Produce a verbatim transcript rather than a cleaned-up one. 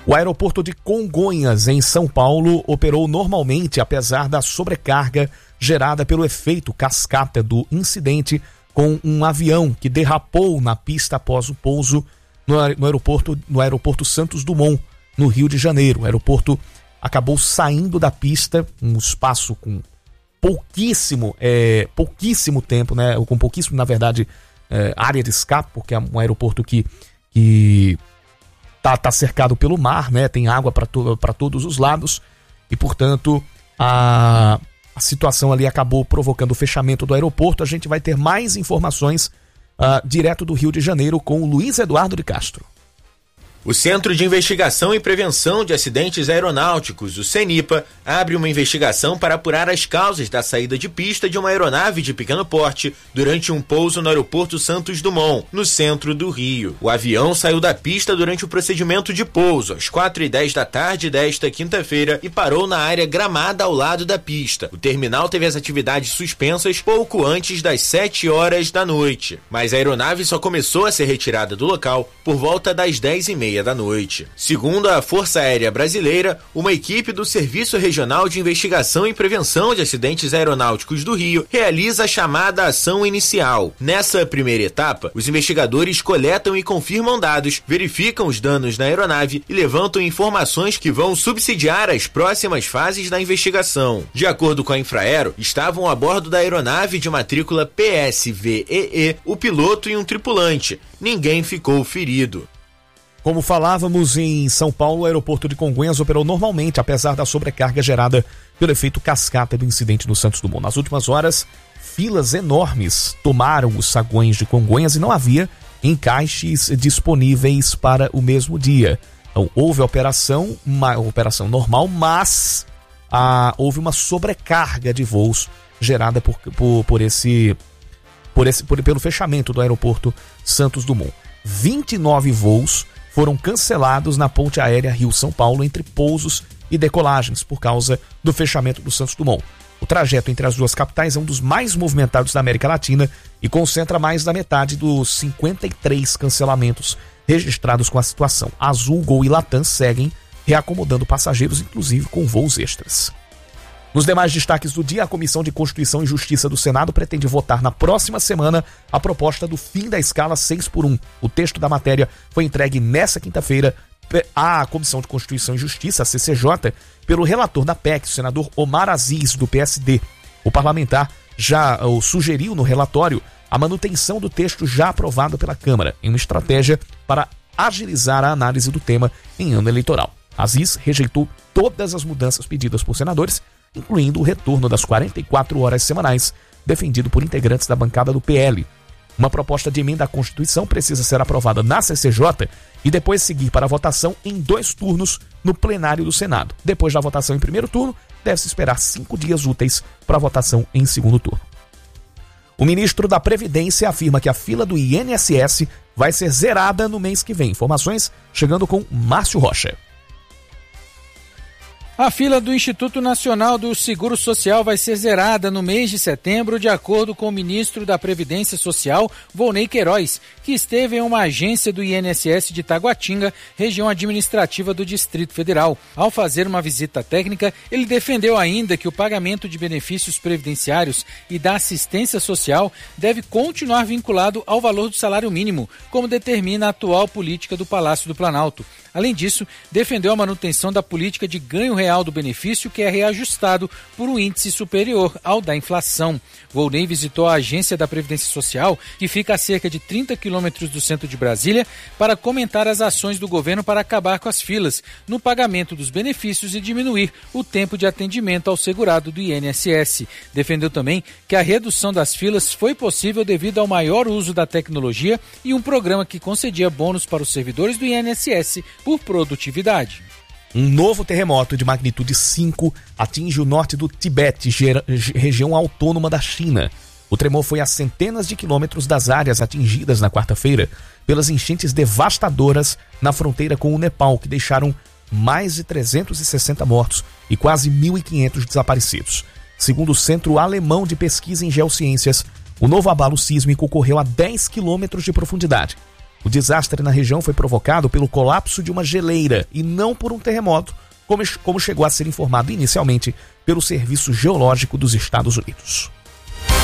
O aeroporto de Congonhas, em São Paulo, operou normalmente, apesar da sobrecarga gerada pelo efeito cascata do incidente com um avião que derrapou na pista após o pouso no aeroporto, no aeroporto Santos Dumont, no Rio de Janeiro. O aeroporto acabou saindo da pista, um espaço com pouquíssimo, é, pouquíssimo tempo, né? Com pouquíssimo, na verdade, é, área de escape, porque é um aeroporto que... que Tá, tá cercado pelo mar, né? Tem água para to, para todos os lados e, portanto, a, a situação ali acabou provocando o fechamento do aeroporto. A gente vai ter mais informações uh, direto do Rio de Janeiro com o Luiz Eduardo de Castro. O Centro de Investigação e Prevenção de Acidentes Aeronáuticos, o CENIPA, abre uma investigação para apurar as causas da saída de pista de uma aeronave de pequeno porte durante um pouso no aeroporto Santos Dumont, no centro do Rio. O avião saiu da pista durante o procedimento de pouso, às quatro e dez da tarde desta quinta-feira, e parou na área gramada ao lado da pista. O terminal teve as atividades suspensas pouco antes das sete horas da noite, mas a aeronave só começou a ser retirada do local por volta das dez e meia da noite. Segundo a Força Aérea Brasileira, uma equipe do Serviço Regional de Investigação e Prevenção de Acidentes Aeronáuticos do Rio realiza a chamada ação inicial. Nessa primeira etapa, os investigadores coletam e confirmam dados, verificam os danos na aeronave e levantam informações que vão subsidiar as próximas fases da investigação. De acordo com a Infraero, estavam a bordo da aeronave de matrícula P S V E E o piloto e um tripulante. Ninguém ficou ferido. Como falávamos, em São Paulo, o aeroporto de Congonhas operou normalmente, apesar da sobrecarga gerada pelo efeito cascata do incidente no Santos Dumont. Nas últimas horas, filas enormes tomaram os saguões de Congonhas e não havia encaixes disponíveis para o mesmo dia. Então, houve a operação, uma operação normal, mas ah, houve uma sobrecarga de voos gerada por, por, por esse, por esse, por, pelo fechamento do aeroporto Santos Dumont. vinte e nove voos foram cancelados na ponte aérea Rio-São Paulo entre pousos e decolagens por causa do fechamento do Santos Dumont. O trajeto entre as duas capitais é um dos mais movimentados da América Latina e concentra mais da metade dos cinquenta e três cancelamentos registrados com a situação. Azul, Gol e Latam seguem reacomodando passageiros, inclusive com voos extras. Nos demais destaques do dia, a Comissão de Constituição e Justiça do Senado pretende votar na próxima semana a proposta do fim da escala seis por um. O texto da matéria foi entregue nesta quinta-feira à Comissão de Constituição e Justiça, a C C J, pelo relator da P E C, o senador Omar Aziz, do P S D. O parlamentar já uh, sugeriu no relatório a manutenção do texto já aprovado pela Câmara, em uma estratégia para agilizar a análise do tema em ano eleitoral. Aziz rejeitou todas as mudanças pedidas por senadores, incluindo o retorno das quarenta e quatro horas semanais, defendido por integrantes da bancada do P L. Uma proposta de emenda à Constituição precisa ser aprovada na C C J e depois seguir para a votação em dois turnos no plenário do Senado. Depois da votação em primeiro turno, deve-se esperar cinco dias úteis para a votação em segundo turno. O ministro da Previdência afirma que a fila do I N S S vai ser zerada no mês que vem. Informações chegando com Márcio Rocha. A fila do Instituto Nacional do Seguro Social vai ser zerada no mês de setembro, de acordo com o ministro da Previdência Social, Volney Queiroz, que esteve em uma agência do I N S S de Taguatinga, região administrativa do Distrito Federal. Ao fazer uma visita técnica, ele defendeu ainda que o pagamento de benefícios previdenciários e da assistência social deve continuar vinculado ao valor do salário mínimo, como determina a atual política do Palácio do Planalto. Além disso, defendeu a manutenção da política de ganho real do benefício, que é reajustado por um índice superior ao da inflação. Volney visitou a agência da Previdência Social, que fica a cerca de trinta quilômetros do centro de Brasília, para comentar as ações do governo para acabar com as filas no pagamento dos benefícios e diminuir o tempo de atendimento ao segurado do I N S S. Defendeu também que a redução das filas foi possível devido ao maior uso da tecnologia e um programa que concedia bônus para os servidores do I N S S por produtividade. Um novo terremoto de magnitude cinco atinge o norte do Tibete, região autônoma da China. O tremor foi a centenas de quilômetros das áreas atingidas na quarta-feira pelas enchentes devastadoras na fronteira com o Nepal, que deixaram mais de trezentos e sessenta mortos e quase mil e quinhentos desaparecidos. Segundo o Centro Alemão de Pesquisa em Geociências, o novo abalo sísmico ocorreu a dez quilômetros de profundidade. O desastre na região foi provocado pelo colapso de uma geleira e não por um terremoto, como, como chegou a ser informado inicialmente pelo Serviço Geológico dos Estados Unidos.